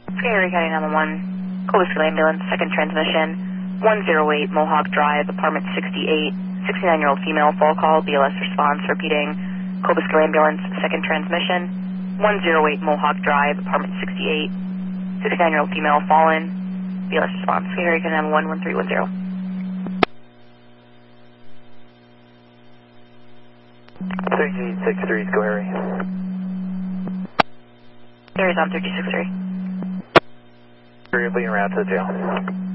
Erie County 911, Clovis Ambulance, second transmission, 108 Mohawk Drive, apartment 68, 69-year-old female, fall call, BLS response, repeating, Clovis Ambulance, second transmission, 108 Mohawk Drive, apartment 68, 69-year-old female, fallen, BLS response, Erie County 911, 1310. 3G63, go Harry. Aries on 3G63. You're being routed to the jail.